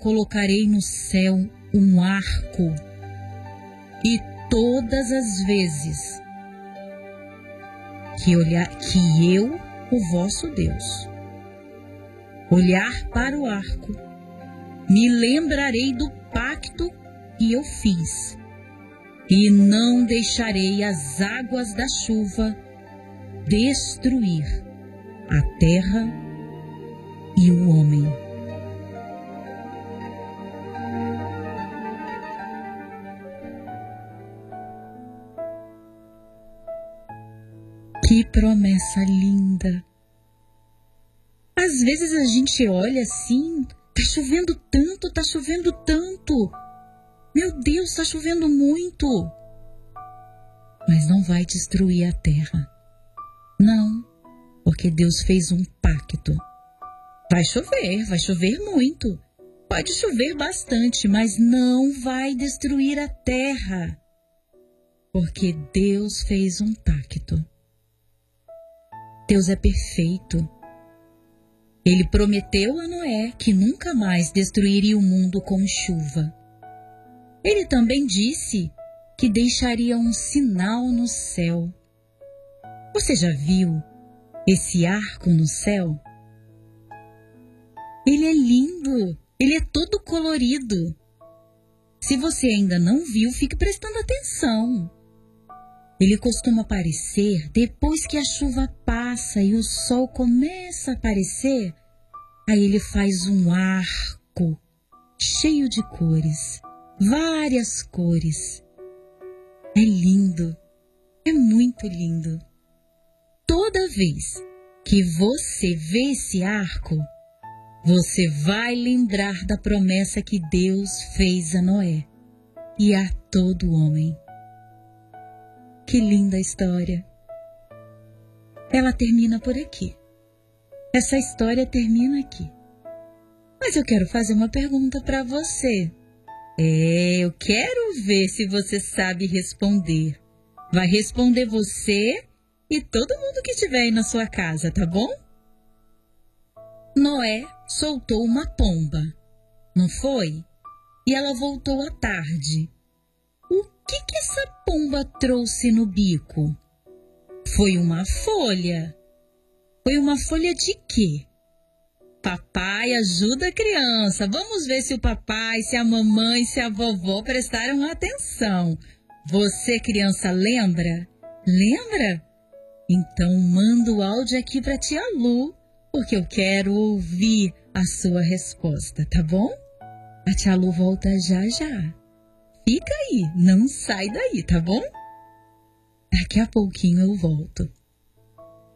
colocarei no céu um arco, e todas as vezes que eu, o vosso Deus, olhar para o arco, me lembrarei do pacto que eu fiz, e não deixarei as águas da chuva destruir a terra e o homem. Que promessa linda! Às vezes a gente olha assim, tá chovendo tanto. Meu Deus, tá chovendo muito. Mas não vai destruir a terra. Não, porque Deus fez um pacto. Vai chover muito. Pode chover bastante, mas não vai destruir a terra. Porque Deus fez um pacto. Deus é perfeito. Ele prometeu a Noé que nunca mais destruiria o mundo com chuva. Ele também disse que deixaria um sinal no céu. Você já viu esse arco no céu? Ele é lindo, ele é todo colorido. Se você ainda não viu, fique prestando atenção. Ele costuma aparecer depois que a chuva passa e o sol começa a aparecer. Aí ele faz um arco cheio de cores, várias cores. É lindo, é muito lindo. Toda vez que você vê esse arco, você vai lembrar da promessa que Deus fez a Noé e a todo homem. Que linda história! Ela termina por aqui. Essa história termina aqui. Mas eu quero fazer uma pergunta para você. Eu quero ver se você sabe responder. Vai responder você e todo mundo que estiver aí na sua casa, tá bom? Noé soltou uma pomba, não foi? E ela voltou à tarde. O que essa pomba trouxe no bico? Foi uma folha. Foi uma folha de quê? Papai ajuda a criança. Vamos ver se o papai, se a mamãe, se a vovó prestaram atenção. Você, criança, lembra? Lembra? Então manda o áudio aqui para tia Lu, porque eu quero ouvir a sua resposta, tá bom? A tia Lu volta já já. Fica aí, não sai daí, tá bom? Daqui a pouquinho eu volto.